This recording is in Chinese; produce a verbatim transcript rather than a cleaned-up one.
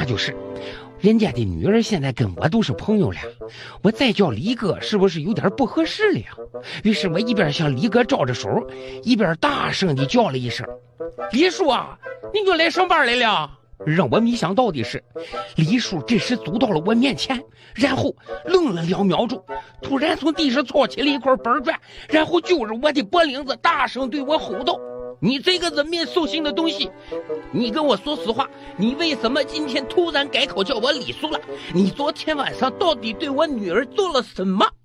就是，人家的女儿现在跟我都是朋友了，我再叫李哥是不是有点不合适了呀？于是我一边向李哥招着手，一边大声地叫了一声：“李叔啊，你就来上班来了。”让我没想到的是，李叔这时走到了我面前，然后愣了两秒钟，突然从地上抄起了一块板砖，然后揪着我的脖领子，大声对我吼道：“你这个人面兽心的东西，你跟我说实话，你为什么今天突然改口叫我李叔了？你昨天晚上到底对我女儿做了什么？”